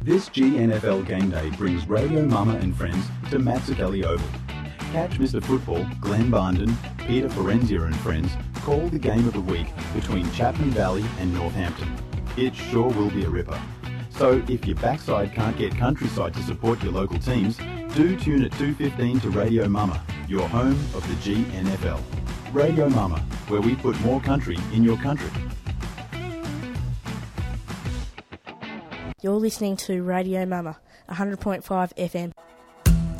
This GNFL game day brings Radio Mama and friends to Mazzucchelli Oval. Catch Mr. Football, Glenn Barnden, Peter Forenzia and friends call the game of the week between Chapman Valley and Northampton. It sure will be a ripper. So if your backside can't get Countryside to support your local teams, do tune at 2:15 to Radio Mama, your home of the GNFL. Radio Mama, where we put more country in your country. You're listening to Radio Mama, 100.5 FM.